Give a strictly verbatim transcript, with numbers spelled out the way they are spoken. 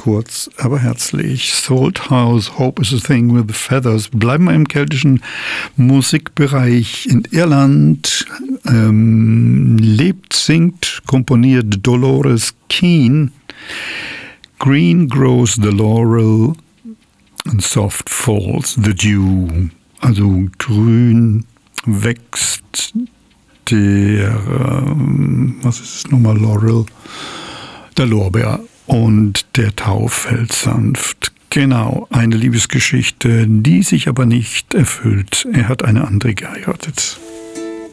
kurz, aber herzlich. Salthouse, Hope is a Thing with Feathers. Bleiben wir im keltischen Musikbereich. In Irland ähm, lebt, singt, komponiert Dolores Keane. Green grows the laurel and soft falls the dew. Also grün wächst der, ähm, was ist es nochmal, Laurel? Der Lorbeer. Und der Tau fällt sanft. Genau, eine Liebesgeschichte, die sich aber nicht erfüllt. Er hat eine andere geheiratet.